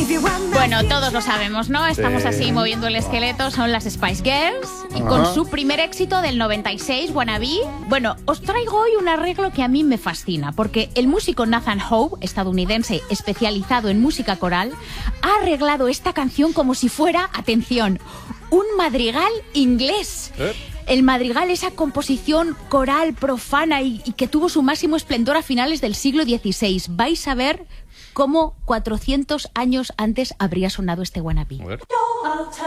Bueno, todos lo sabemos, ¿no? Estamos así moviendo el esqueleto, son las Spice Girls y con su primer éxito del 96, Wannabe. Bueno, os traigo hoy un arreglo que a mí me fascina, porque el músico Nathan Howe, estadounidense especializado en música coral, ha arreglado esta canción como si fuera, atención, un madrigal inglés. El madrigal, esa composición coral profana y que tuvo su máximo esplendor a finales del siglo XVI. Vais a ver cómo 400 años antes habría sonado este Wannabe.